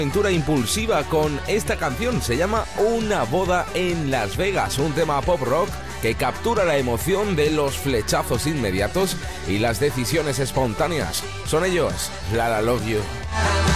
Aventura impulsiva con esta canción, se llama Una boda en Las Vegas, un tema pop rock que captura la emoción de los flechazos inmediatos y las decisiones espontáneas. Son ellos, Lara Love You.